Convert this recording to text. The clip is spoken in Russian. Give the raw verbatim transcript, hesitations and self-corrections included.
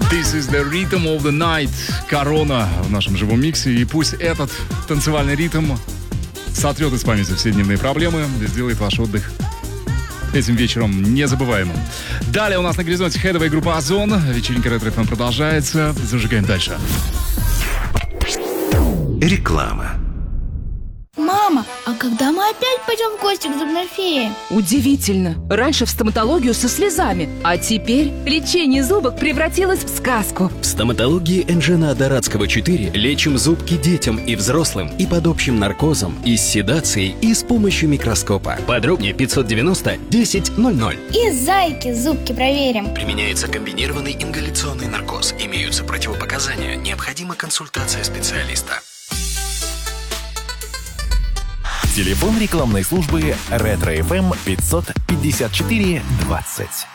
This is the rhythm of the night. Корона в нашем живом миксе. И пусть этот танцевальный ритм сотрет из памяти все дневные проблемы, сделает ваш отдых этим вечером незабываемым. Далее у нас на горизонте хедовая группа Озон. Вечеринка Ретро эф эм продолжается. Зажигаем дальше. Реклама. Мама, а когда мы опять пойдем в гости к зубной фее? Удивительно. Раньше в стоматологию со слезами, а теперь лечение зубок превратилось в сказку. В стоматологии Энжена Дорадского четыре лечим зубки детям и взрослым и под общим наркозом, и с седацией, и с помощью микроскопа. Подробнее пятьсот девяносто десять ноль ноль. И зайки зубки проверим. Применяется комбинированный ингаляционный наркоз. Имеются противопоказания. Необходима консультация специалиста. Телефон рекламной службы Ретро эф эм пятьсот пятьдесят четыре двадцать.